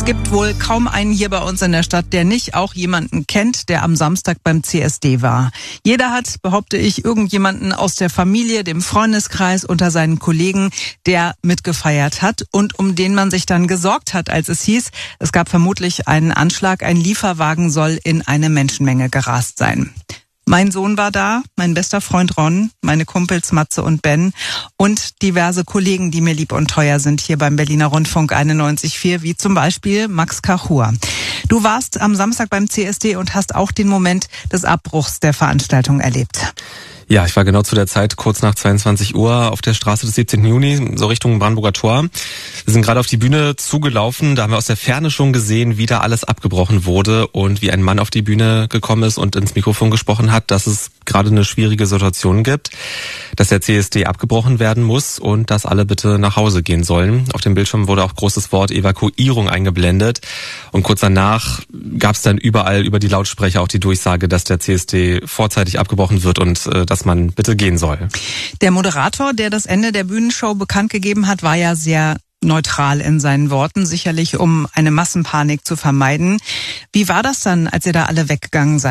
gibt wohl kaum einen hier bei uns in der Stadt, der nicht auch jemanden kennt, der am Samstag beim CSD war. Jeder hat, behaupte ich, irgendjemanden aus der Familie, dem Freundeskreis, unter seinen Kollegen, der mitgefeiert hat und um den man sich dann gesorgt hat, als es hieß, es gab vermutlich einen Anschlag, ein Lieferwagen soll in eine Menschenmenge gerast sein. Mein Sohn war da, mein bester Freund Ron, meine Kumpels Matze und Ben und diverse Kollegen, die mir lieb und teuer sind hier beim Berliner Rundfunk 91.4, wie zum Beispiel Max Kachur. Du warst am Samstag beim CSD und hast auch den Moment des Abbruchs der Veranstaltung erlebt. Ja, ich war genau zu der Zeit kurz nach 22 Uhr auf der Straße des 17. Juni, so Richtung Brandenburger Tor. Wir sind gerade auf die Bühne zugelaufen, da haben wir aus der Ferne schon gesehen, wie da alles abgebrochen wurde und wie ein Mann auf die Bühne gekommen ist und ins Mikrofon gesprochen hat, dass es gerade eine schwierige Situation gibt, dass der CSD abgebrochen werden muss und dass alle bitte nach Hause gehen sollen. Auf dem Bildschirm wurde auch großes Wort Evakuierung eingeblendet und kurz danach gab es dann überall über die Lautsprecher auch die Durchsage, dass der CSD vorzeitig abgebrochen wird und dass man bitte gehen soll. Der Moderator, der das Ende der Bühnenshow bekannt gegeben hat, war ja sehr neutral in seinen Worten, sicherlich um eine Massenpanik zu vermeiden. Wie war das dann, als ihr da alle weggegangen seid?